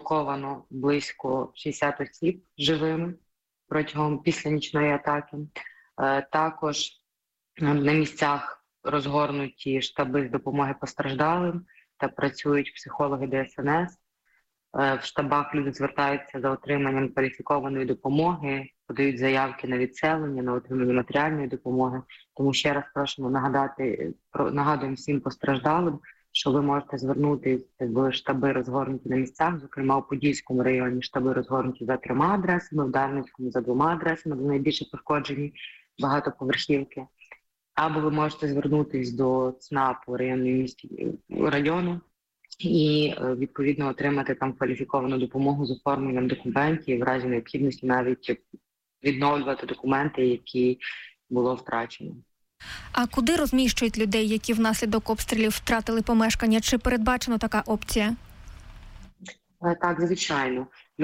евакуовано близько 60 осіб живими після нічної атаки. Також на місцях розгорнуті штаби з допомоги постраждалим та працюють психологи ДСНС. В штабах люди звертаються за отриманням кваліфікованої допомоги, подають заявки на відселення, на отримання матеріальної допомоги. Тому ще раз нагадуємо всім постраждалим, що ви можете звернутися в штаби, розгорнуті на місцях, зокрема у Подільському районі штаби розгорнуті за 3 адресами, в Дарницькому за 2 адресами, де найбільше пошкоджені багатоповерхівки. Або ви можете звернутися до ЦНАПу району і, відповідно, отримати там кваліфіковану допомогу з оформленням документів, в разі необхідності навіть відновлювати документи, які було втрачено. А куди розміщують людей, які внаслідок обстрілів втратили помешкання? Чи передбачена така опція? Так, звичайно.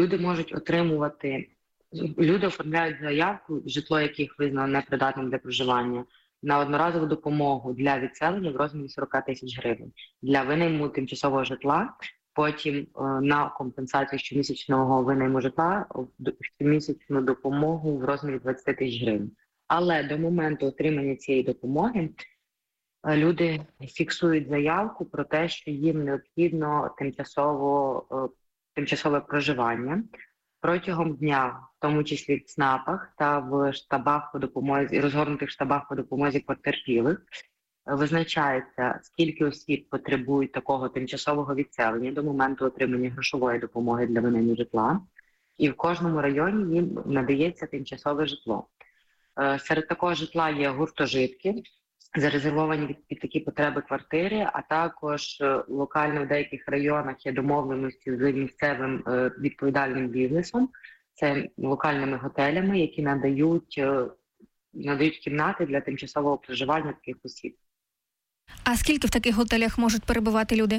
Люди оформляють заявку, житло яких визнано непридатним для проживання, на одноразову допомогу для відселення в розмірі 40 тисяч гривень. Для винайму тимчасового житла, потім на компенсацію щомісячного винайму житла, щомісячну допомогу в розмірі 20 тисяч гривень. Але до моменту отримання цієї допомоги люди фіксують заявку про те, що їм необхідно тимчасове проживання. Протягом дня, в тому числі в ЦНАПах та в штабах по допомозі, розгорнутих штабах по допомозі потерпілих, визначається, скільки осіб потребують такого тимчасового відселення до моменту отримання грошової допомоги для винайму житла. І в кожному районі їм надається тимчасове житло. Серед такого житла є гуртожитки, зарезервовані під такі потреби квартири, а також локально в деяких районах є домовленості з місцевим відповідальним бізнесом, це локальними готелями, які надають кімнати для тимчасового проживання таких осіб. А скільки в таких готелях можуть перебувати люди?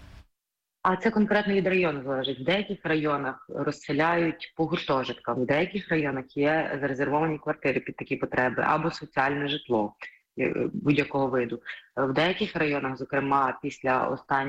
А це конкретно від району залежить. В деяких районах розселяють по гуртожиткам, в деяких районах є зарезервовані квартири під такі потреби або соціальне житло будь-якого виду. В деяких районах, зокрема після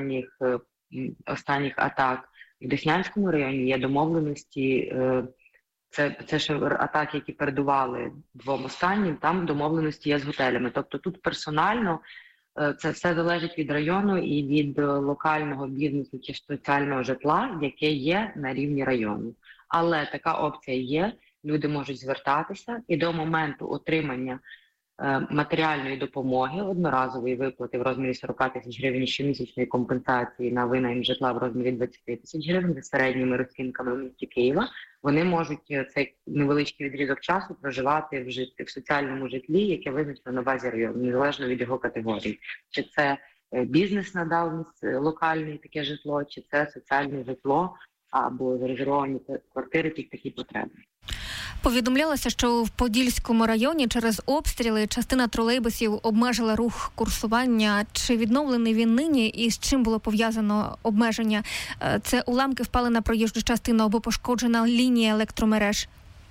останніх атак в Деснянському районі, є домовленості, це ще атаки, які передували 2 останнім, там домовленості є з готелями. Тобто тут персонально це все залежить від району і від локального бізнесу чи соціального житла, яке є на рівні району. Але така опція є, люди можуть звертатися і до моменту отримання матеріальної допомоги, одноразової виплати в розмірі 40 тисяч гривень, щомісячної компенсації на винайм житла в розмірі 20 тисяч гривень за середніми розцінками в місті Києва, вони можуть цей невеличкий відрізок часу проживати в соціальному житлі, яке визначено на базі району, незалежно від його категорії. Чи це бізнес надав локальне таке житло, чи це соціальне житло або зарезервовані квартири під такі потреби. Повідомлялося, що в Подільському районі через обстріли частина тролейбусів обмежила рух курсування. Чи відновлений він нині і з чим було пов'язано обмеження? Це уламки впали на проїжджу частину або пошкоджена лінія електромереж?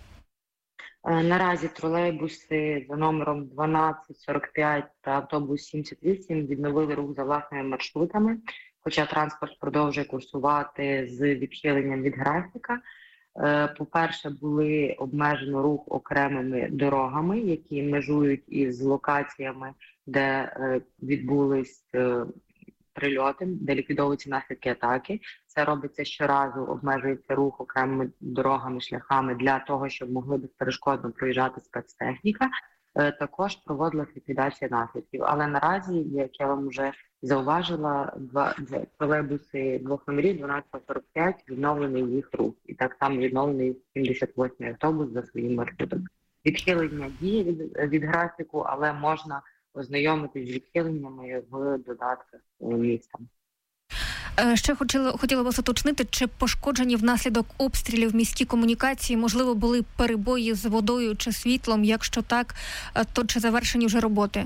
Наразі тролейбуси за номером 1245 та автобус 78 відновили рух за власними маршрутами, хоча транспорт продовжує курсувати з відхиленням від графіка. По-перше, були обмежено рух окремими дорогами, які межують із локаціями, де відбулись прильоти, де ліквідовуються наслідки атаки. Це робиться щоразу, обмежується рух окремими дорогами, шляхами для того, щоб могли безперешкодно проїжджати спецтехніка. Також проводилась ліквідація наслідків. Але наразі, як я вам вже зауважила, тролейбуси 2 номерів 1245 відновлений їх рух. І так само відновлений 78-й автобус за своїм маршрутом. Відхилення діє від графіку, але можна ознайомитись з відхиленнями в додатках міста. Ще хотіла вас уточнити, чи пошкоджені внаслідок обстрілів міські комунікації, можливо, були перебої з водою чи світлом? Якщо так, то чи завершені вже роботи?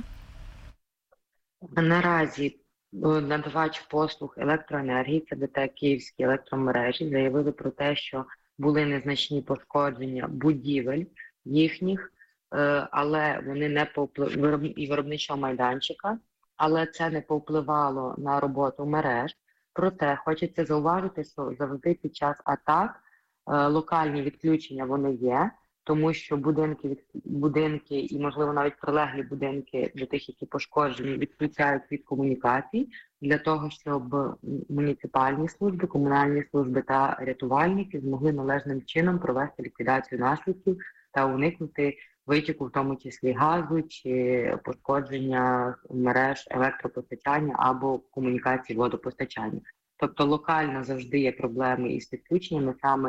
Наразі надавач послуг електроенергії, це ДТЕК Київські електромережі, заявили про те, що були незначні пошкодження будівель їхніх, але вони не і виробничого майданчика, але це не повпливало на роботу мереж. Проте хочеться зауважити, що завжди під час атак локальні відключення вони є, тому що будинки і, можливо, навіть прилеглі будинки до тих, які пошкоджені, відключають від комунікацій для того, щоб муніципальні служби, комунальні служби та рятувальники змогли належним чином провести ліквідацію наслідків та уникнути витіку, в тому числі газу чи пошкодження мереж електропостачання або комунікації водопостачання. Тобто локально завжди є проблеми із підключеннями саме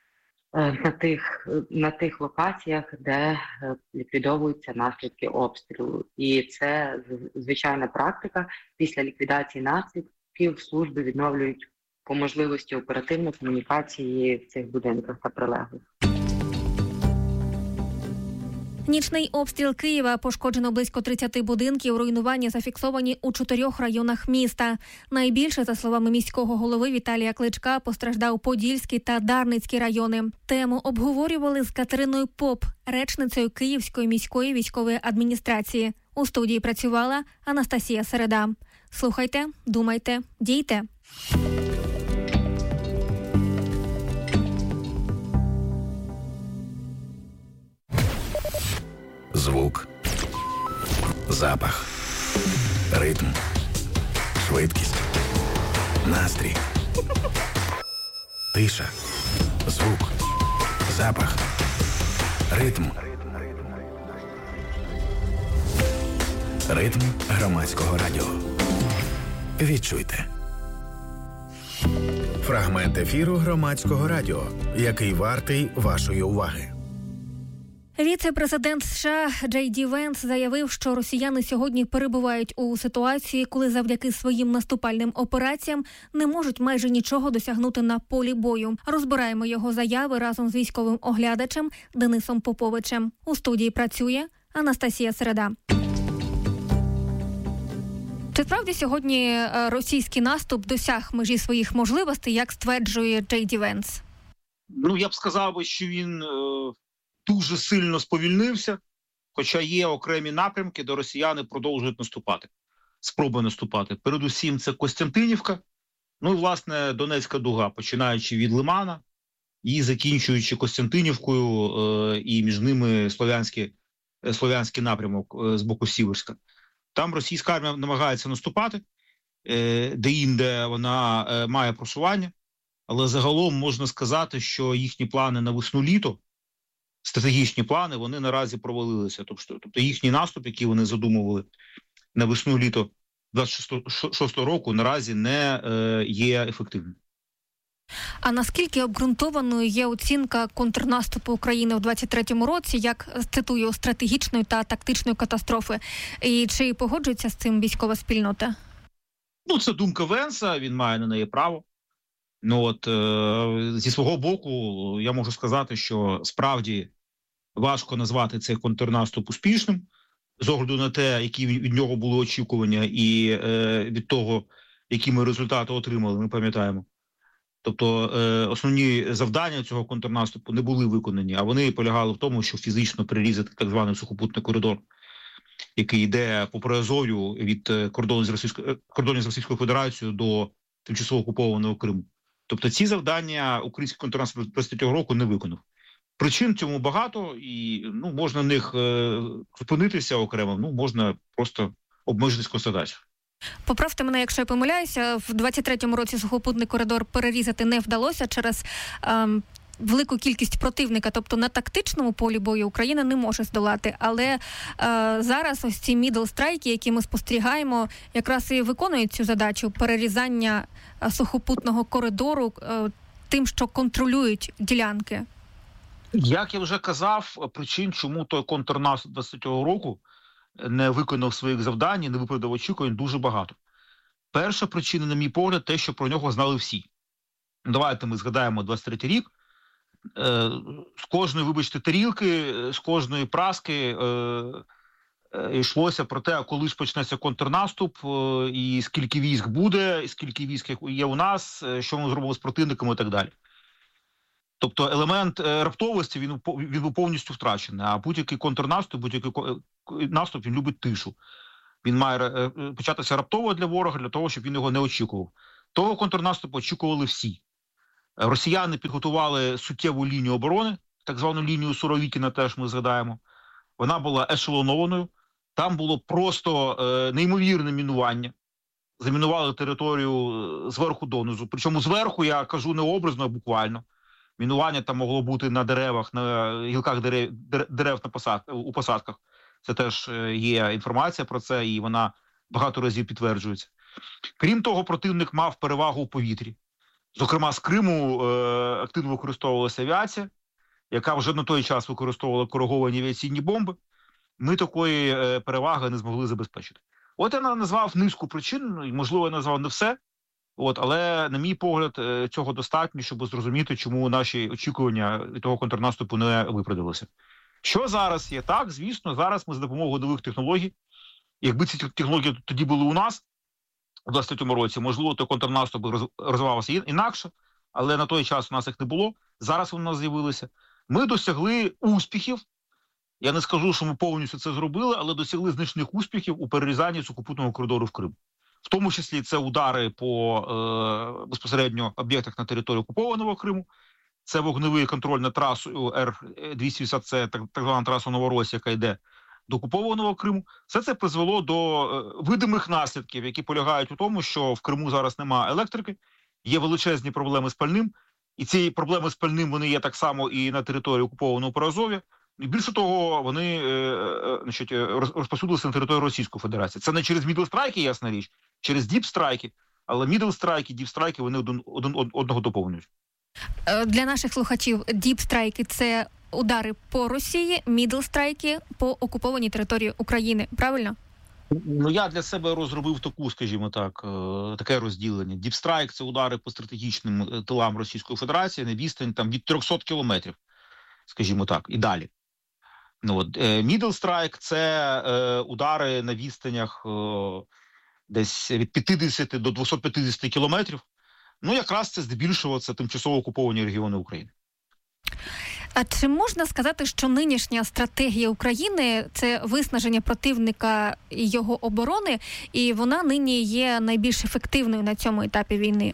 на тих локаціях, де ліквідовуються наслідки обстрілу. І це звичайна практика. Після ліквідації наслідків служби відновлюють по можливості оперативної комунікації в цих будинках та прилеглих. Нічний обстріл Києва. Пошкоджено близько 30 будинків. Руйнування зафіксовані у 4 районах міста. Найбільше, за словами міського голови Віталія Кличка, постраждав Подільський та Дарницький райони. Тему обговорювали з Катериною Поп, речницею Київської міської військової адміністрації. У студії працювала Анастасія Середа. Слухайте, думайте, дійте. Звук, запах, ритм, швидкість, настрій, тиша, звук, запах, ритм. Ритм громадського радіо. Відчуйте. Фрагмент ефіру громадського радіо, який вартий вашої уваги. Віце-президент США Джей Ді Венс заявив, що росіяни сьогодні перебувають у ситуації, коли завдяки своїм наступальним операціям не можуть майже нічого досягнути на полі бою. Розбираємо його заяви разом з військовим оглядачем Денисом Поповичем. У студії працює Анастасія Середа. Чи справді сьогодні російський наступ досяг межі своїх можливостей, як стверджує Джей Ді Венс? Я б сказав, що він дуже сильно сповільнився, хоча є окремі напрямки, де росіяни продовжують наступати, спроби наступати. Передусім це Костянтинівка, і, власне, Донецька дуга, починаючи від Лимана і закінчуючи Костянтинівкою і між ними Слов'янський напрямок з боку Сіверська. Там російська армія намагається наступати, де-інде вона має просування, але загалом можна сказати, що їхні плани на весну-літо, стратегічні плани, вони наразі провалилися. Тобто їхній наступ, який вони задумували на весну-літо 26 року, наразі не є ефективним. А наскільки обґрунтованою є оцінка контрнаступу України у 23-му році, як, цитую, стратегічної та тактичної катастрофи? І чи погоджується з цим військова спільнота? Це думка Венса, він має на неї право. Зі свого боку, я можу сказати, що справді важко назвати цей контрнаступ успішним, з огляду на те, які від нього були очікування, і від того, які ми результати отримали, ми пам'ятаємо. Тобто основні завдання цього контрнаступу не були виконані, а вони полягали в тому, щоб фізично перерізати так званий сухопутний коридор, який йде по Приазов'ю від кордонів з Російською Федерацією до тимчасово окупованого Криму. Тобто ці завдання український контрнаступ 23-го року не виконав. Причин цьому багато, і можна на них зупинитися окремо, можна просто обмежитись констатацією. Поправте мене, якщо я помиляюся, в 23-му році сухопутний коридор перерізати не вдалося через велику кількість противника, тобто на тактичному полі бою Україна не може здолати. Але зараз ось ці мідл-страйки, які ми спостерігаємо, якраз і виконують цю задачу перерізання сухопутного коридору тим, що контролюють ділянки. Як я вже казав, причин, чому той контрнаступ 23-го року не виконав своїх завдань, не виправдав очікувань, дуже багато. Перша причина, на мій погляд, те, що про нього знали всі. Давайте ми згадаємо 23-й рік. З кожної, вибачте, тарілки, з кожної праски йшлося про те, коли ж почнеться контрнаступ, і скільки військ буде, і скільки військ є у нас, що ми зробимо з противниками і так далі. Тобто елемент раптовості, він був повністю втрачений, а будь-який контрнаступ, будь-який наступ, він любить тишу. Він має початися раптово для ворога, для того, щоб він його не очікував. Того контрнаступу очікували всі. Росіяни підготували суттєву лінію оборони, так звану лінію Суровікіна теж ми згадаємо. Вона була ешелонованою. Там було просто неймовірне мінування. Замінували територію зверху донизу. Причому зверху, я кажу не образно, а буквально. Мінування там могло бути на деревах, на гілках дерев у посадках. Це теж є інформація про це, і вона багато разів підтверджується. Крім того, противник мав перевагу у повітрі. Зокрема, з Криму активно використовувалася авіація, яка вже на той час використовувала кориговані авіаційні бомби. Ми такої переваги не змогли забезпечити. От я назвав низку причин, можливо, я назвав не все, але, на мій погляд, цього достатньо, щоб зрозуміти, чому наші очікування від того контрнаступу не виправдалися. Що зараз є? Так, звісно, зараз ми за допомогою нових технологій, якби ці технології тоді були у нас, у 23-му році, можливо, той контрнаступ розвивався інакше, але на той час у нас їх не було, зараз вони у нас з'явилися. Ми досягли успіхів, я не скажу, що ми повністю це зробили, але досягли значних успіхів у перерізанні сухопутного коридору в Крим. В тому числі це удари по безпосередньо об'єктах на території окупованого Криму, це вогневий контроль над трасою Р-280, це так звана траса Новоросія, яка йде до окупованого Криму. Все це призвело до видимих наслідків, які полягають у тому, що в Криму зараз немає електрики, є величезні проблеми з пальним, і ці проблеми з пальним вони є так само і на території окупованого Приазов'я. І більше того, вони розпосюдилися на територію Російської Федерації. Це не через мідлстрайки, ясна річ, через діпстрайки, але мідлстрайки, діпстрайки, вони один одного доповнюють. Для наших слухачів діпстрайки – це удари по Росії, мідлстрайки – по окупованій території України, правильно? Ну, я для себе розробив скажімо так, таке розділення. Діпстрайк – це удари по стратегічним тилам Російської Федерації на відстань там від 300 кілометрів, скажімо так, і далі. Middle Strike – це удари на відстанях десь від 50 до 250 кілометрів. Ну, якраз це здебільшого це тимчасово окуповані регіони України. А чи можна сказати, що нинішня стратегія України – це виснаження противника і його оборони, і вона нині є найбільш ефективною на цьому етапі війни?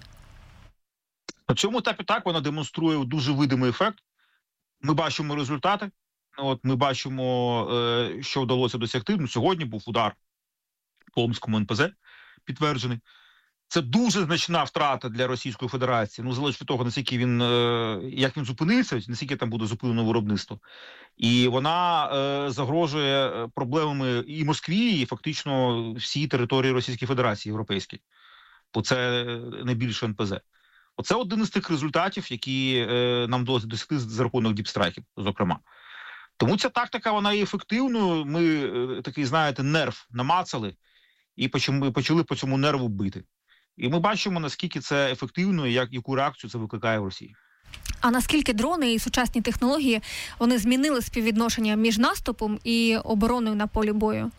На цьому етапі так, вона демонструє дуже видимий ефект. Ми бачимо результати. Ми бачимо, що вдалося досягти. Сьогодні був удар по Омському НПЗ підтверджений. Це дуже значна втрата для Російської Федерації. Залежить від того, наскільки як він зупинився, наскільки там буде зупинено виробництво. І вона загрожує проблемами і Москві, і фактично всій території Російської Федерації європейській. Бо це найбільше НПЗ. Оце один із тих результатів, які нам вдалося досягти за рахунок діпстрайків, зокрема. Тому ця тактика, вона є ефективною. Ми такий, знаєте, нерв намацали і почали по цьому нерву бити. І ми бачимо, наскільки це ефективно і яку реакцію це викликає в Росії. А наскільки дрони і сучасні технології, вони змінили співвідношення між наступом і обороною на полі бою?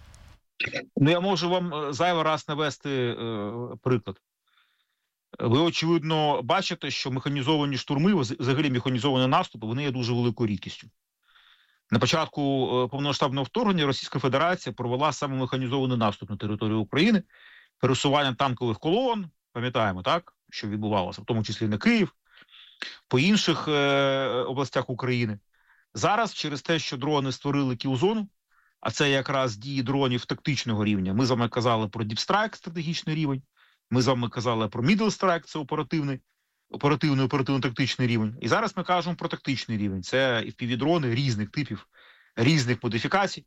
Я можу вам зайвий раз навести приклад. Ви, очевидно, бачите, що механізовані штурми, взагалі механізовані наступи, вони є дуже великою рідкістю. На початку повномасштабного вторгнення Російська Федерація провела саме механізований наступ на територію України, пересування танкових колон, пам'ятаємо, так, що відбувалося, в тому числі на Київ, по інших областях України. Зараз через те, що дрони створили кіл-зону, а це якраз дії дронів тактичного рівня, ми з вами казали про діпстрайк, стратегічний рівень, ми з вами казали про middle strike, це оперативно-тактичний рівень. І зараз ми кажемо про тактичний рівень. Це FPV-дрони різних типів, різних модифікацій.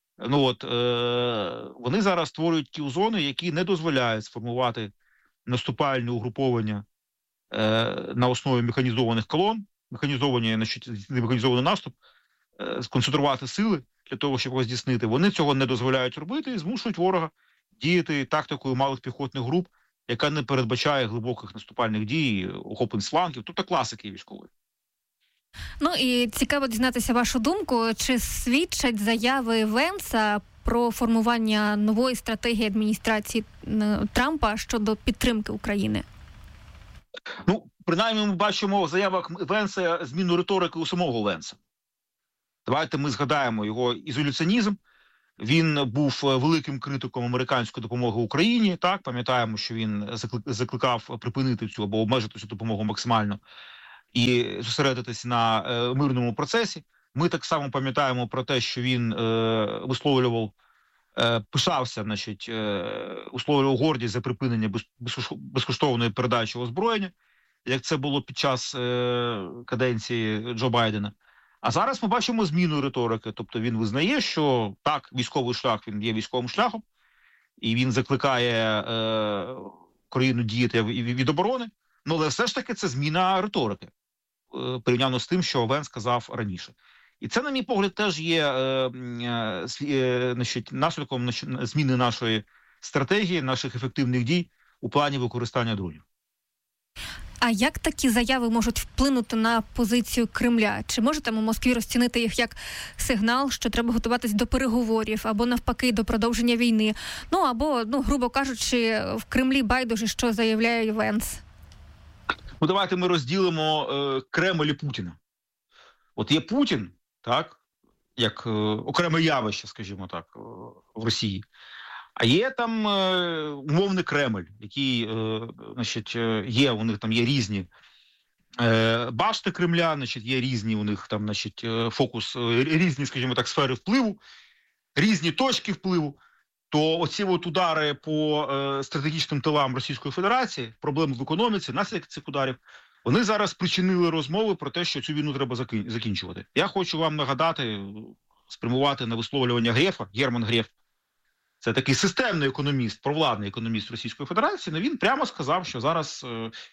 Вони зараз створюють кіл-зони, які не дозволяють сформувати наступальне угруповання на основі механізованих колон, механізований наступ, сконцентрувати сили для того, щоб його здійснити. Вони цього не дозволяють робити і змушують ворога діяти тактикою малих піхотних груп, яка не передбачає глибоких наступальних дій, охоплень з флангів, тобто класики військової. І цікаво дізнатися вашу думку, чи свідчать заяви Венса про формування нової стратегії адміністрації Трампа щодо підтримки України? Принаймні ми бачимо в заявах Венса зміну риторики у самого Венса. Давайте ми згадаємо його ізоляціонізм, Він був великим критиком американської допомоги Україні. Так, пам'ятаємо, що він закликав припинити цю або обмежити цю допомогу максимально і зосередитися на мирному процесі. Ми так само пам'ятаємо про те, що він висловлював, пишався, висловлював гордість за припинення безкоштовної передачі озброєння, як це було під час каденції Джо Байдена. А зараз ми бачимо зміну риторики. Тобто він визнає, що так, військовий шлях, він є військовим шляхом, і він закликає країну діяти від оборони, але все ж таки це зміна риторики, порівняно з тим, що Венс сказав раніше. І це, на мій погляд, теж є наслідком зміни нашої стратегії, наших ефективних дій у плані використання дронів. А як такі заяви можуть вплинути на позицію Кремля? Чи можете ми в Москві розцінити їх як сигнал, що треба готуватись до переговорів, або навпаки до продовження війни? Або, грубо кажучи, в Кремлі байдуже, що заявляє Венс? Давайте ми розділимо Кремль і Путіна. От є Путін, так, як окреме явище, скажімо так, в Росії. А є там умовний Кремль, який, є, у них там є різні башти Кремля, є різні у них там, фокус, різні, скажімо так, сфери впливу, різні точки впливу. То оці от удари по стратегічним тилам Російської Федерації, проблеми в економіці, наслідки цих ударів, вони зараз спричинили розмови про те, що цю війну треба закінчувати. Я хочу вам нагадати, спрямувати на висловлювання Грефа, Герман Греф. Це такий системний економіст, провладний економіст Російської Федерації, але він прямо сказав, що зараз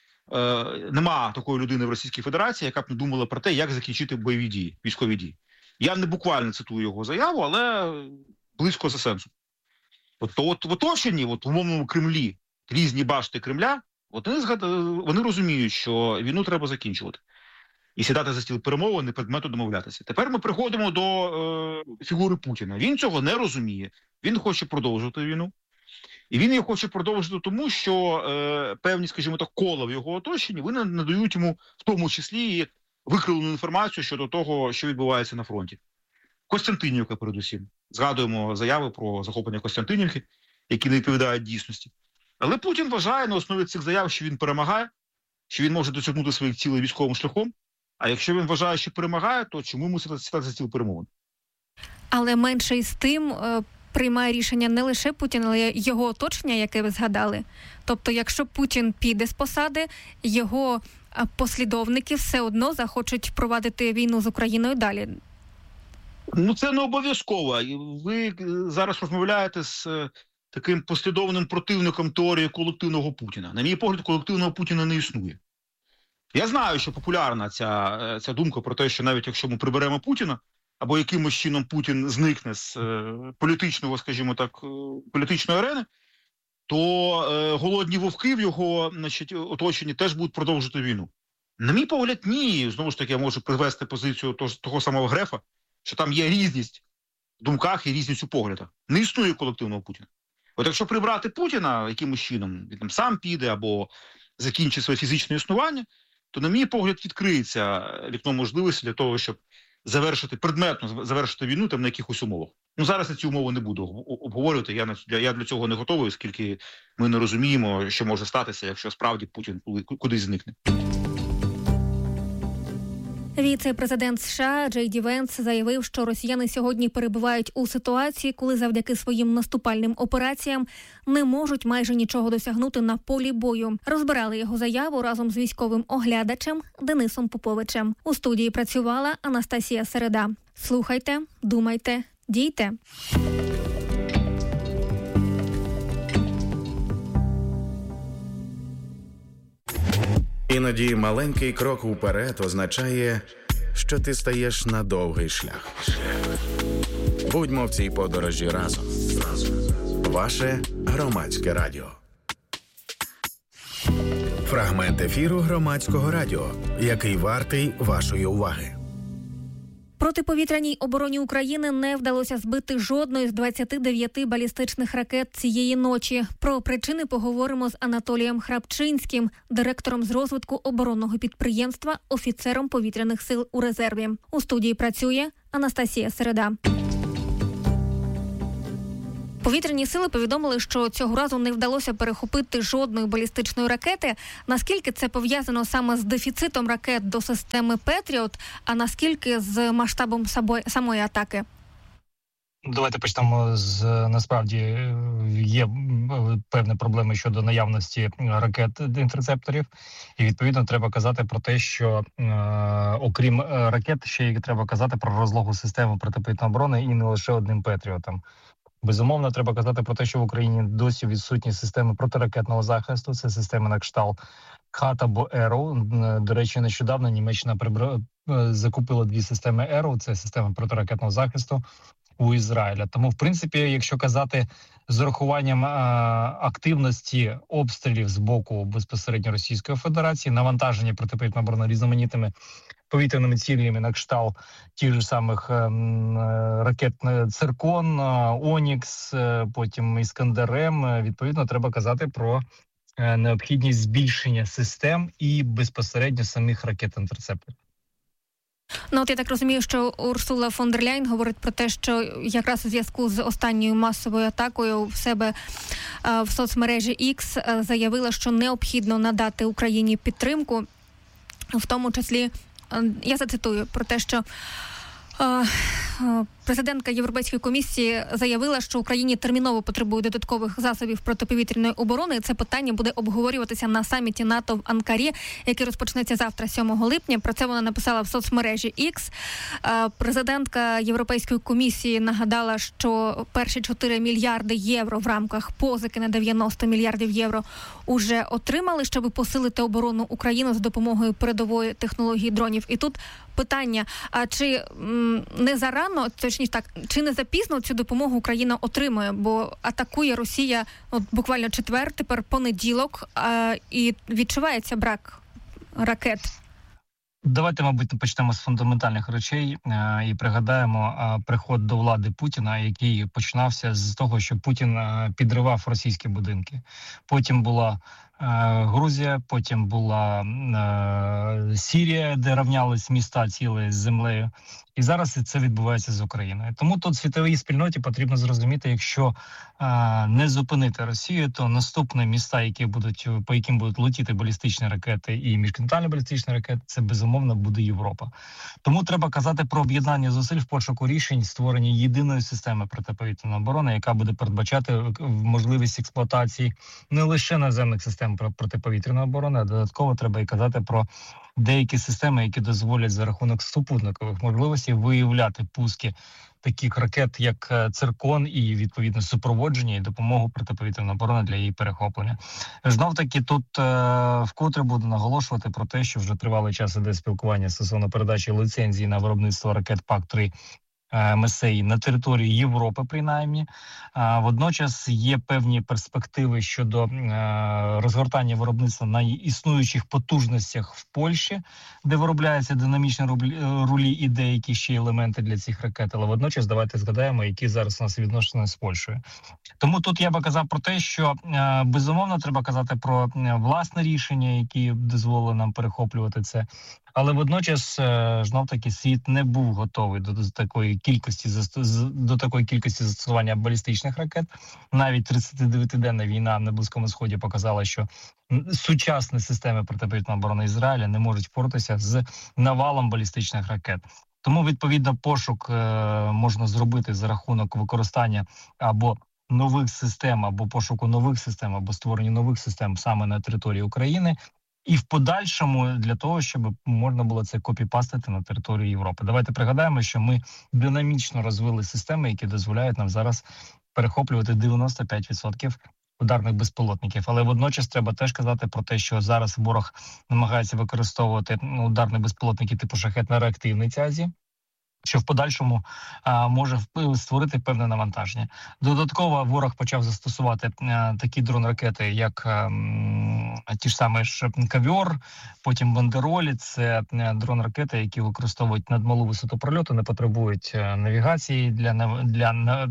нема такої людини в Російській Федерації, яка б не думала про те, як закінчити бойові дії, військові дії. Я не буквально цитую його заяву, але близько за сенсом. От в оточенні, в умовному Кремлі, різні башти Кремля, вони розуміють, що війну треба закінчувати. І сідати за стіл перемовин і предмету домовлятися. Тепер ми приходимо до фігури Путіна. Він цього не розуміє. Він хоче продовжувати війну. І він її хоче продовжити тому, що певні, скажімо так, кола в його оточенні, вони надають йому в тому числі викривлену інформацію щодо того, що відбувається на фронті. Костянтинівка передусім. Згадуємо заяви про захоплення Костянтинівки, які не відповідають дійсності. Але Путін вважає на основі цих заяв, що він перемагає, що він може досягнути своїх цілей військовим шляхом. А якщо він вважає, що перемагає, то чому йому сідати за стіл перемовин? Але менше із тим приймає рішення не лише Путін, але й його оточення, яке ви згадали. Тобто, якщо Путін піде з посади, його послідовники все одно захочуть провадити війну з Україною далі. Це не обов'язково. Ви зараз розмовляєте з таким послідовним противником теорії колективного Путіна. На мій погляд, колективного Путіна не існує. Я знаю, що популярна ця думка про те, що навіть якщо ми приберемо Путіна, або якимось чином Путін зникне з політичного, скажімо так, політичної арени, то голодні вовки в його оточенні теж будуть продовжувати війну. На мій погляд, ні. Знову ж таки, я можу привести позицію того самого Грефа, що там є різність в думках і різність у поглядах. Не існує колективного Путіна. От якщо прибрати Путіна якимось чином, він там сам піде або закінчить своє фізичне існування, то, на мій погляд, відкриється вікно можливості для того, щоб предметно завершити війну там на якихось умовах. Зараз я ці умови не буду обговорювати, я для цього не готовий, оскільки ми не розуміємо, що може статися, якщо справді Путін кудись зникне. Віце-президент США Джей Ді Венс заявив, що росіяни сьогодні перебувають у ситуації, коли завдяки своїм наступальним операціям не можуть майже нічого досягнути на полі бою. Розбирали його заяву разом з військовим оглядачем Денисом Поповичем. У студії працювала Анастасія Середа. Слухайте, думайте, дійте. Іноді маленький крок уперед означає, що ти стаєш на довгий шлях. Будьмо в цій подорожі разом. Ваше Громадське радіо. Фрагмент ефіру Громадського радіо, який вартий вашої уваги. Протиповітряній обороні України не вдалося збити жодної з 29 балістичних ракет цієї ночі. Про причини поговоримо з Анатолієм Храпчинським, директором з розвитку оборонного підприємства, офіцером повітряних сил у резерві. У студії працює Анастасія Середа. Повітряні сили повідомили, що цього разу не вдалося перехопити жодної балістичної ракети. Наскільки це пов'язано саме з дефіцитом ракет до системи «Петріот», а наскільки з масштабом самої атаки? Давайте почнемо з, насправді, є певні проблеми щодо наявності ракет-інтерцепторів. І, відповідно, треба казати про те, що окрім ракет, ще й треба казати про розлогу систему протиповітряної оборони і не лише одним «Петріотом». Безумовно, треба казати про те, що в Україні досі відсутні системи протиракетного захисту. Це системи на кшталт «Хат» або «Arrow». До речі, нещодавно Німеччина закупила 2 системи «Arrow». Це система протиракетного захисту у Ізраїля. Тому, в принципі, якщо казати з урахуванням активності обстрілів з боку безпосередньо Російської Федерації, навантаження протиповітряної оборони різноманітними повітряними цілями на кшталт тих же самих ракет «Циркон», «Онікс», потім «Іскандер-М», відповідно, треба казати про необхідність збільшення систем і безпосередньо самих ракет-інтерцепторів. Ну, от я так розумію, що Урсула фон дер Ляйн говорить про те, що якраз у зв'язку з останньою масовою атакою в себе в соцмережі X заявила, що необхідно надати Україні підтримку, в тому числі, я зацитую, про те, що президентка Європейської комісії заявила, що Україні терміново потребує додаткових засобів протиповітряної оборони. І це питання буде обговорюватися на саміті НАТО в Анкарі, який розпочнеться завтра, 7 липня. Про це вона написала в соцмережі X. Президентка Європейської комісії нагадала, що перші 4 мільярди євро в рамках позики на 90 мільярдів євро уже отримали, щоб посилити оборону України за допомогою передової технології дронів. І тут питання, а чи не зарано, точніше так, чи не запізно цю допомогу Україна отримує, бо атакує Росія буквально четвер, тепер понеділок, і відчувається брак ракет. Давайте, мабуть, почнемо з фундаментальних речей і пригадаємо приход до влади Путіна, який починався з того, що Путін підривав російські будинки. Потім була Грузія, потім була Сирія, де рівнялись міста цілі з землею. І зараз це відбувається з Україною. Тому тут світовій спільноті потрібно зрозуміти, якщо не зупинити Росію, то наступні міста, по яким будуть летіти балістичні ракети і міжконтинентальні балістичні ракети, це безумовно буде Європа. Тому треба казати про об'єднання зусиль в пошуку рішень, створення єдиної системи протиповітряної оборони, яка буде передбачати можливість експлуатації не лише наземних систем протиповітряної оборони, а додатково треба і казати про деякі системи, які дозволять за рахунок супутникових можливостей виявляти пуски таких ракет, як «Циркон», і, відповідно, супроводження і допомогу протиповітряної оборони для її перехоплення. Знов-таки тут вкотре буду наголошувати про те, що вже тривалий час іде спілкування стосовно передачі ліцензії на виробництво ракет ПАК-3 МСА на території Європи, принаймні. Водночас є певні перспективи щодо розгортання виробництва на існуючих потужностях в Польщі, де виробляються динамічні рулі і деякі ще елементи для цих ракет. Але водночас давайте згадаємо, які зараз у нас відносини з Польщею. Тому тут я би казав про те, що безумовно треба казати про власне рішення, які дозволили нам перехоплювати це. Але водночас, знов-таки, світ не був готовий до такої кількості застосування балістичних ракет. Навіть 39-денна війна на Близькому Сході показала, що сучасні системи протиповітряної оборони Ізраїля не можуть впоратися з навалом балістичних ракет. Тому, відповідно, пошук можна зробити за рахунок використання або нових систем, або пошуку нових систем, або створення нових систем саме на території України. І в подальшому для того, щоб можна було це копіпастити на територію Європи. Давайте пригадаємо, що ми динамічно розвили системи, які дозволяють нам зараз перехоплювати 95% ударних безпілотників. Але водночас треба теж казати про те, що зараз ворог намагається використовувати ударні безпілотники типу «Шахед» на реактивній тязі, що в подальшому може створити певне навантаження. Додатково ворог почав застосувати такі дрон-ракети, як ті ж самі «Кавіор», потім «Бандеролі». Це дрон-ракети, які використовують надмалу висоту прольоту, не потребують навігації для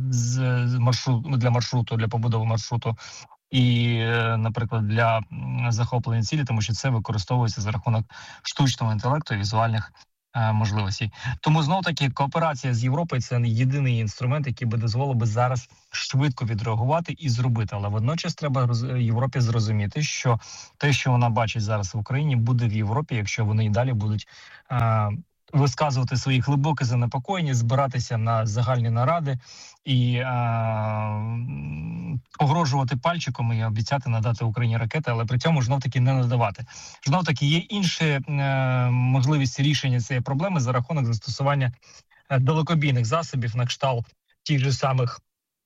маршруту, для побудови маршруту. І, наприклад, для захоплення цілі, тому що це використовується за рахунок штучного інтелекту і візуальних можливостей. Тому знов-таки кооперація з Європою – це єдиний інструмент, який би дозволив би зараз швидко відреагувати і зробити. Але водночас треба Європі зрозуміти, що те, що вона бачить зараз в Україні, буде в Європі, якщо вони і далі будуть висказувати свої глибокі занепокоєння, збиратися на загальні наради і погрожувати пальчиком і обіцяти надати Україні ракети, але при цьому знов-таки не надавати. Знов-таки є інші можливості рішення цієї проблеми за рахунок застосування далекобійних засобів на кшталт тих же самих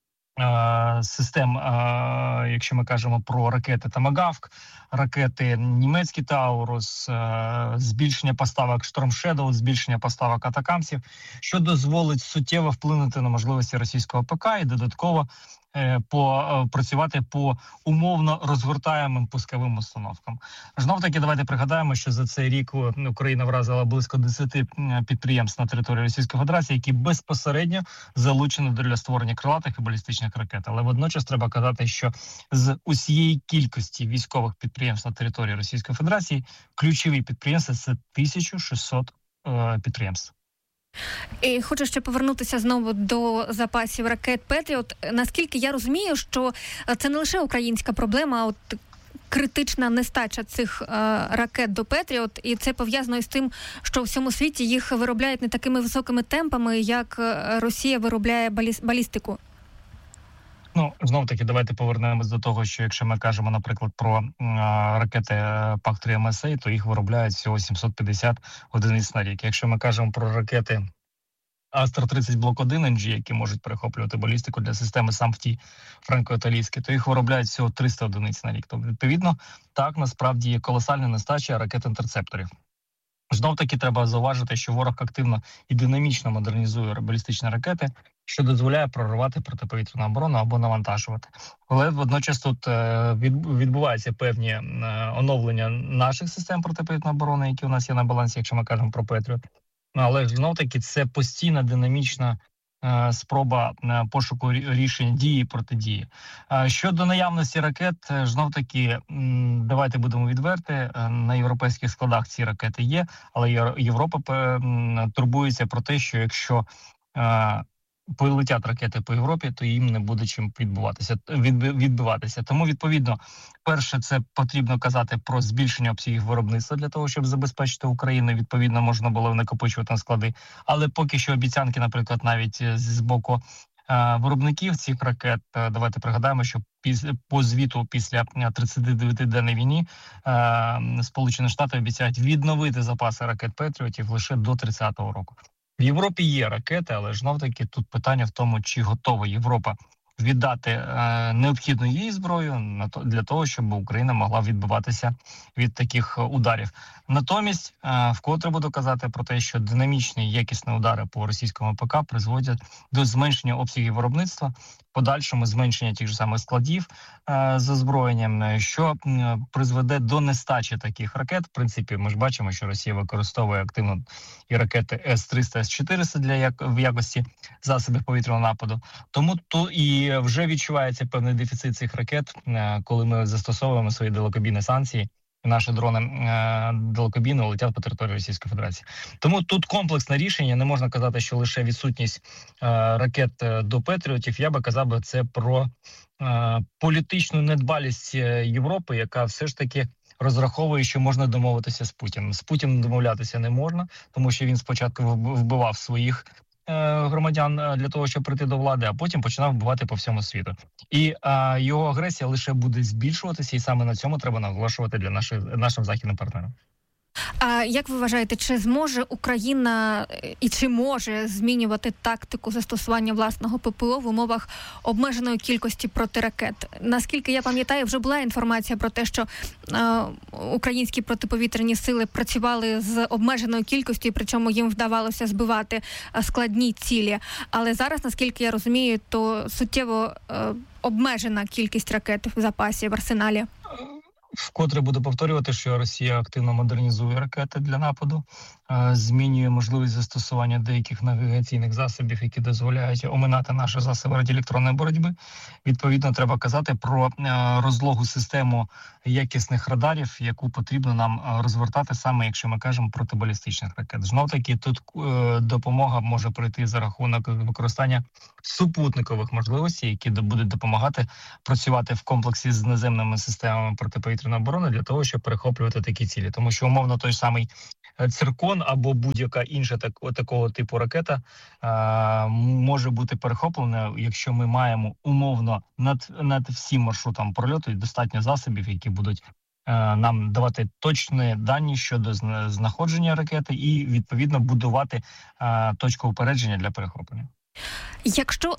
систем, якщо ми кажемо про ракети «Томагавк», ракети німецькі «Таурус», збільшення поставок «Шторм Шедоу», збільшення поставок «Атакамсів», що дозволить суттєво вплинути на можливості російського ПК і додатково працювати по умовно розгортаємим пусковим установкам. Знов-таки давайте пригадаємо, що за цей рік Україна вразила близько 10 підприємств на території Російської Федерації, які безпосередньо залучені для створення крилатих і балістичних ракет. Але водночас треба казати, що з усієї кількості військових підприємств на території Російської Федерації ключові підприємства – це 1600 підприємств. І хочу ще повернутися знову до запасів ракет «Петріот». Наскільки я розумію, що це не лише українська проблема, а от критична нестача цих ракет до «Петріот», і це пов'язано з тим, що у всьому світі їх виробляють не такими високими темпами, як Росія виробляє балістику. Знов-таки, давайте повернемось до того, що якщо ми кажемо, наприклад, про ракети ПАК-3 МСА, то їх виробляють всього 750 одиниць на рік. Якщо ми кажемо про ракети Астра-30 Блок-1 NG, які можуть перехоплювати балістику для системи САМФТІ франко-італійські, то їх виробляють всього 300 одиниць на рік. Тобто, відповідно, так, насправді є колосальна нестача ракет-інтерцепторів. Знов-таки треба зауважити, що ворог активно і динамічно модернізує балістичні ракети, що дозволяє проривати протиповітряну оборону або навантажувати. Але водночас тут відбуваються певні оновлення наших систем протиповітряної оборони, які у нас є на балансі, якщо ми кажемо про «Петріот». Але знов-таки це постійна динамічна спроба пошуку рішень дії і протидії. Щодо наявності ракет, знов-таки, давайте будемо відверти, на європейських складах ці ракети є, але Європа турбується про те, що якщо полетять ракети по Європі, то їм не буде чим відбиватися. Тому, відповідно, перше, це потрібно казати про збільшення обсягів виробництва для того, щоб забезпечити Україну. Відповідно, можна було накопичувати на склади. Але поки що обіцянки, наприклад, навіть з боку виробників цих ракет, давайте пригадаємо, що по звіту після 39-денної війни Сполучені Штати обіцяють відновити запаси ракет «Петріотів» лише до 30-го року. В Європі є ракети, але знов-таки тут питання в тому, чи готова Європа віддати необхідну їй зброю для того, щоб Україна могла відбиватися від таких ударів. Натомість, вкотре буду казати про те, що динамічні якісні удари по російському ПК призводять до зменшення обсягів виробництва, подальшому зменшення тих же самих складів з озброєнням, що призведе до нестачі таких ракет. В принципі, ми ж бачимо, що Росія використовує активно і ракети С-300, С-400 в якості засобів повітряного нападу. Тому то і вже відчувається певний дефіцит цих ракет, коли ми застосовуємо свої далекобійні санкції, і наші дрони далекобійно летять по території Російської Федерації. Тому тут комплексне рішення, не можна казати, що лише відсутність ракет до «Петріотів». Я би казав, це про політичну недбалість Європи, яка все ж таки розраховує, що можна домовитися з Путіним. З Путіним домовлятися не можна, тому що він спочатку вбивав своїх громадян для того, щоб прийти до влади, а потім починав вбивати по всьому світу. І його агресія лише буде збільшуватися, і саме на цьому треба наголошувати для нашим західним партнерам. А як ви вважаєте, чи зможе Україна і чи може змінювати тактику застосування власного ППО в умовах обмеженої кількості протиракет? Наскільки я пам'ятаю, вже була інформація про те, що українські протиповітряні сили працювали з обмеженою кількістю, причому їм вдавалося збивати складні цілі. Але зараз, наскільки я розумію, то суттєво обмежена кількість ракет в запасі, в арсеналі. Вкотре буду повторювати, що Росія активно модернізує ракети для нападу, змінює можливість застосування деяких навігаційних засобів, які дозволяють оминати наші засоби радіоелектронної боротьби. Відповідно, треба казати про розлогу систему якісних радарів, яку потрібно нам розвертати саме, якщо ми кажемо, протибалістичних ракет. Знов-таки, тут допомога може прийти за рахунок використання супутникових можливостей, які будуть допомагати працювати в комплексі з наземними системами протиповітряної оборони для того, щоб перехоплювати такі цілі. Тому що, умовно, той самий «Циркон» або будь-яка інша такого типу ракета може бути перехоплена, якщо ми маємо умовно над всім маршрутом прольоту достатньо засобів, які будуть нам давати точні дані щодо знаходження ракети і, відповідно, будувати точку упередження для перехоплення. Якщо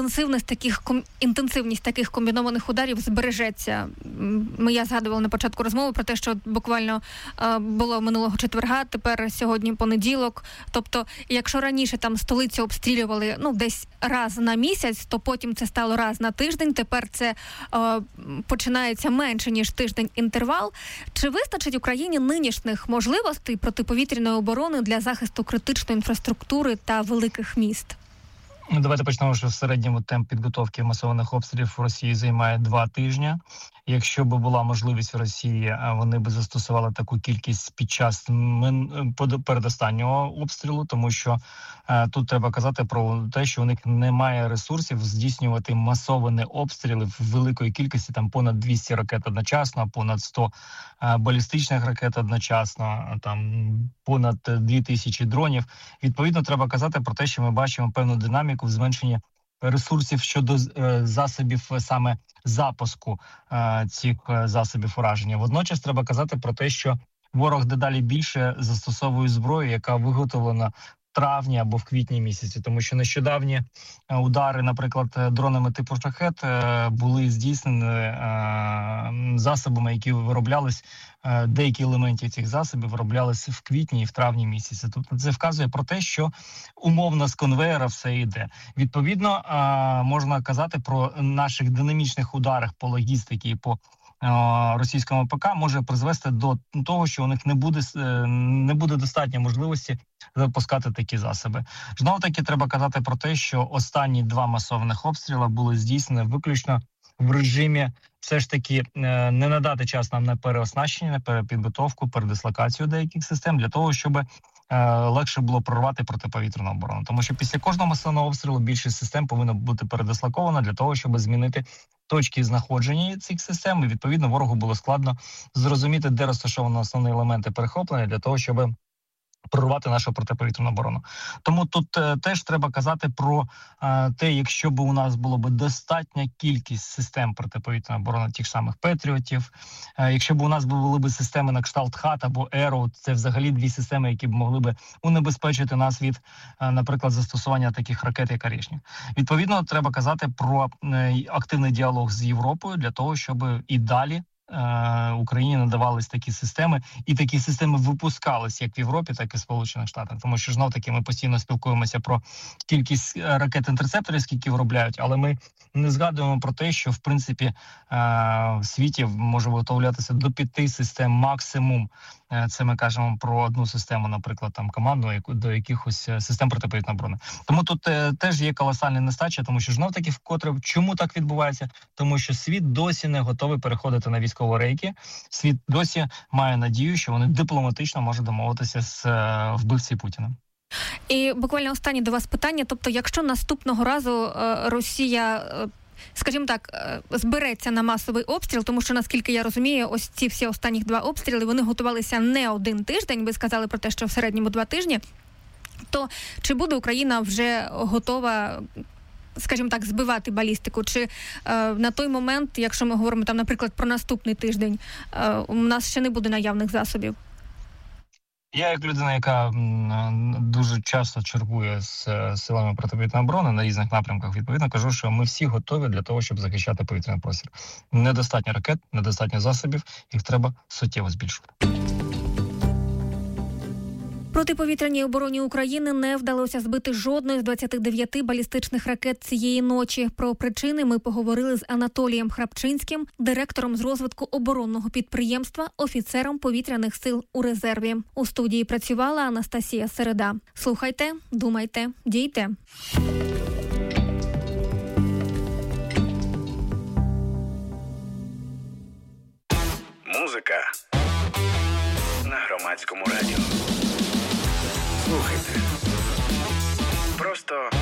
інтенсивність таких комбінованих ударів збережеться, я згадувала на початку розмови про те, що буквально було минулого четверга, тепер сьогодні понеділок. Тобто, якщо раніше там столицю обстрілювали десь раз на місяць, то потім це стало раз на тиждень, тепер це починається менше, ніж тиждень інтервал. Чи вистачить Україні нинішніх можливостей протиповітряної оборони для захисту критичної інфраструктури та великих міст? Давайте почнемо, що в середньому темп підготовки масованих обстрілів в Росії займає 2 тижні. Якщо б була можливість в Росії, вони б застосували таку кількість під час передостаннього обстрілу, тому що тут треба казати про те, що у них немає ресурсів здійснювати масовані обстріли в великої кількості, там понад 200 ракет одночасно, понад 100 балістичних ракет одночасно, там понад 2000 дронів. Відповідно, треба казати про те, що ми бачимо певну динаміку в зменшенні ресурсів щодо засобів саме запуску цих засобів ураження. Водночас треба казати про те, що ворог дедалі більше застосовує зброю, яка виготовлена в травні або в квітні місяці, тому що нещодавні удари, наприклад, дронами типу «Шахед» були здійснені засобами, які вироблялись, деякі елементи цих засобів вироблялись в квітні і в травні місяці. Тобто це вказує про те, що умовно з конвеєра все йде. Відповідно, можна казати про наших динамічних ударах по логістиці і по російському ПК може призвести до того, що у них не буде достатньо можливості запускати такі засоби. Знову таки треба казати про те, що останні 2 масованих обстріли були здійснені виключно в режимі все ж таки не надати час нам на переоснащення, на перепідготовку, передислокацію деяких систем для того, щоб легше було прорвати протиповітряну оборону. Тому що після кожного масованого обстрілу більшість систем повинна бути передислокована для того, щоб змінити точки знаходження цих систем, і відповідно ворогу було складно зрозуміти, де розташовані основні елементи перехоплення для того, щоб прорвати нашу протиповітряну оборону. Тому тут теж треба казати про те, якщо б у нас було б достатня кількість систем протиповітряної оборони, тих самих «Петріотів», якщо б у нас були б системи на кшталт «Хат» або «Еро», це взагалі 2 системи, які б могли б унебезпечити нас від, наприклад, застосування таких ракет, як «Орешник». Відповідно, треба казати про активний діалог з Європою для того, щоб і далі Україні надавались такі системи, і такі системи випускались як в Європі, так і в Сполучених Штатах. Тому що, знов-таки, ми постійно спілкуємося про кількість ракет-інтерцепторів, скільки виробляють, але ми не згадуємо про те, що, в принципі, в світі може виготовлятися до 5 систем максимум. Це ми кажемо про одну систему, наприклад, там командну, до якихось систем протиповітряної оборони. Тому тут теж є колосальна нестача, тому що знов-таки вкотре чому так відбувається? Тому що світ досі не готовий переходити на військові рейки. Світ досі має надію, що вони дипломатично можуть домовитися з вбивцем Путіна. І буквально останнє до вас питання. Тобто, якщо наступного разу Росія, скажімо так, збереться на масовий обстріл, тому що, наскільки я розумію, ось ці всі останніх 2 обстріли, вони готувалися не 1 тиждень, ви сказали про те, що в середньому 2 тижні, то чи буде Україна вже готова, скажімо так, збивати балістику? Чи на той момент, якщо ми говоримо, там, наприклад, про наступний тиждень, у нас ще не буде наявних засобів? Я, як людина, яка дуже часто чергує з силами протиповітряної оборони на різних напрямках, відповідно кажу, що ми всі готові для того, щоб захищати повітряний простір. Недостатньо ракет, недостатньо засобів, їх треба суттєво збільшувати. Протиповітряній обороні України не вдалося збити жодної з 29 балістичних ракет цієї ночі. Про причини ми поговорили з Анатолієм Храпчинським, директором з розвитку оборонного підприємства, офіцером повітряних сил у резерві. У студії працювала Анастасія Середа. Слухайте, думайте, дійте. Музика на Громадському радіо. Слухайте. Просто